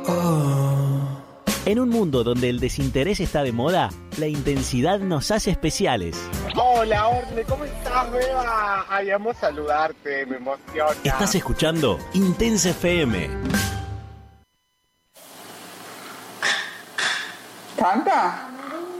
En un mundo donde el desinterés está de moda, la intensidad nos hace especiales. Hola, Orne, ¿cómo estás, Beba? Ay, amo saludarte, me emociona. Estás escuchando Intensa FM. ¿Canta?